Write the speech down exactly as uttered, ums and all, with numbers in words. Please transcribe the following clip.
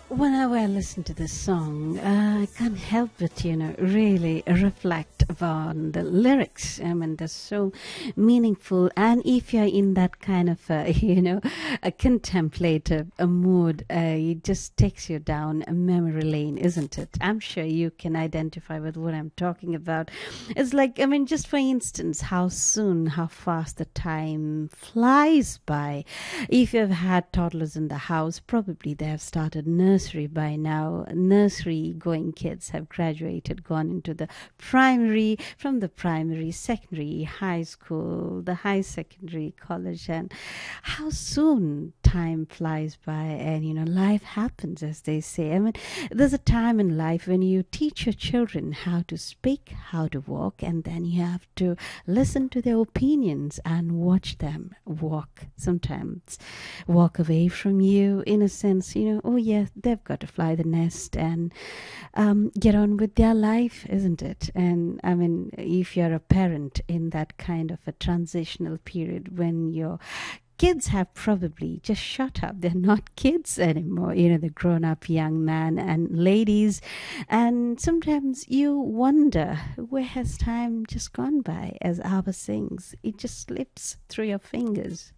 Whenever I listen to this song, uh, I can't help but, you know, really reflect upon the lyrics. I mean, they're so meaningful. And if you're in that kind of, uh, you know, a contemplative a mood, uh, it just takes you down a memory lane, isn't it? I'm sure you can identify with what I'm talking about. It's like, I mean, just for instance, how soon, how fast the time flies by. If you've had toddlers in the house, probably they have started nursery by now. Nursery going kids have graduated, gone into the primary, from the primary, secondary, high school, the high secondary, college, and how soon time flies by, and you know, life happens, as they say. I mean, there's a time in life when you teach your children how to speak, how to walk, and then you have to listen to their opinions and watch them walk. Sometimes walk away from you, in a sense, you know, oh yeah, they've got to fly the nest and um, get on with their life, isn't it? And I mean, if you're a parent in that kind of a transitional period when your kids have probably just shut up. They're not kids anymore. You know, the grown up young man and ladies. And sometimes you wonder, where has time just gone by? As Abba sings, it just slips through your fingers.